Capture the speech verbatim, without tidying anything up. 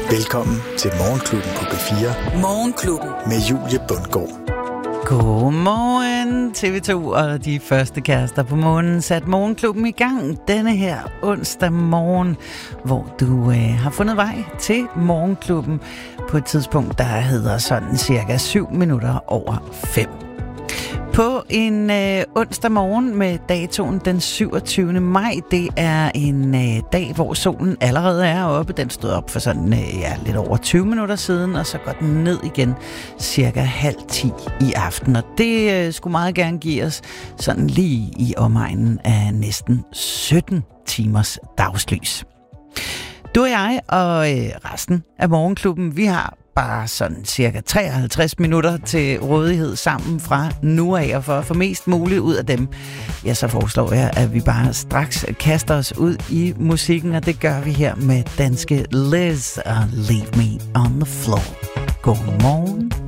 Velkommen til Morgenklubben på P fire. Morgenklubben. Med Julie Bundgaard. Godmorgen T V to og de første kærester på månen sat Morgenklubben i gang denne her onsdag morgen, hvor du øh, har fundet vej til Morgenklubben på et tidspunkt, der hedder sådan cirka syv minutter over fem. På en øh, onsdag morgen med datoen den syvogtyvende maj, det er en øh, dag, hvor solen allerede er oppe. Den stod op for sådan øh, ja, lidt over tyve minutter siden, og så går den ned igen cirka halv ti i aften. Og det øh, skulle meget gerne give os sådan lige i omegnen af næsten sytten timers dagslys. Du og jeg og øh, resten af Morgenklubben, vi har bare sådan cirka treoghalvtreds minutter til rådighed sammen fra nu af, og for at få mest muligt ud af dem, ja, så foreslår jeg, at vi bare straks kaster os ud i musikken, og det gør vi her med danske Liz og Leave Me on the Floor. Godmorgen.